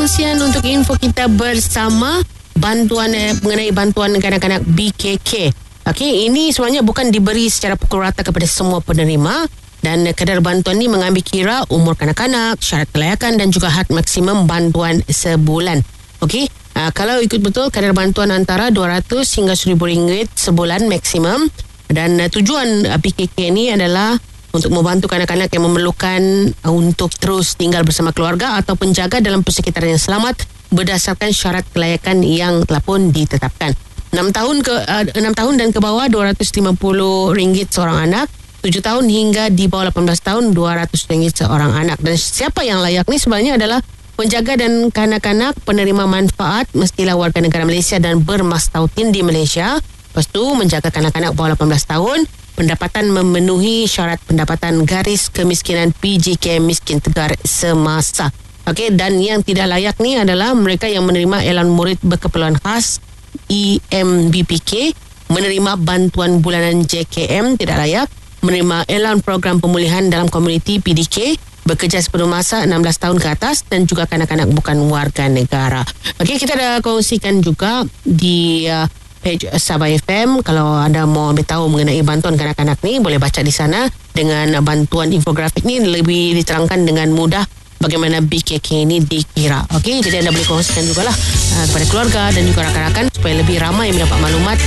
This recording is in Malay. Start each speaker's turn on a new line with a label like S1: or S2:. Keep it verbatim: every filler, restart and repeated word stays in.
S1: perkongsian untuk info kita bersama bantuan eh, mengenai bantuan kanak-kanak B K K. Okey, ini sebenarnya bukan diberi secara pukul rata kepada semua penerima dan kadar bantuan ini mengambil kira umur kanak-kanak, syarat kelayakan dan juga had maksimum bantuan sebulan. Okey, uh, kalau ikut betul kadar bantuan antara dua ratus hingga seribu ringgit sebulan maksimum dan uh, tujuan uh, B K K ini adalah untuk membantu kanak-kanak yang memerlukan uh, untuk terus tinggal bersama keluarga atau penjaga dalam persekitaran yang selamat berdasarkan syarat kelayakan yang telah pun ditetapkan. enam tahun ke uh, enam tahun dan ke bawah dua ratus lima puluh ringgit seorang anak, tujuh tahun hingga di bawah lapan belas tahun dua ratus ringgit seorang anak. Dan siapa yang layak ni sebenarnya adalah penjaga dan kanak-kanak penerima manfaat mestilah warga negara Malaysia dan bermastautin di Malaysia. Lepas tu menjaga kanak-kanak bawah lapan belas tahun, pendapatan memenuhi syarat pendapatan garis kemiskinan P J K miskin tegar semasa. Okey, dan yang tidak layak ni adalah mereka yang menerima elan murid berkeperluan khas E M B P K, menerima bantuan bulanan J K M tidak layak, menerima elan program pemulihan dalam komuniti P D K, bekerja sepenuh masa enam belas tahun ke atas dan juga kanak-kanak bukan warga negara. Okey, kita dah kongsikan juga di uh, page Sabah F M. Kalau anda mau ambil tahu mengenai bantuan kanak-kanak ni, boleh baca di sana. Dengan bantuan infografik ni lebih diterangkan dengan mudah bagaimana B K K ini dikira. Okey, jadi anda boleh kongsikan jugalah uh, kepada keluarga dan juga rakan-rakan supaya lebih ramai mendapat maklumat